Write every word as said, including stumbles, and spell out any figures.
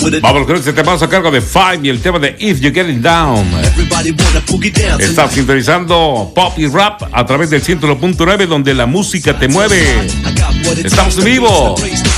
Vamos con este tema a cargo de Five y el tema de If You Get It Down. Estás sintonizando pop y rap a través del ciento uno punto nueve, donde la música te mueve. Estamos en vivo.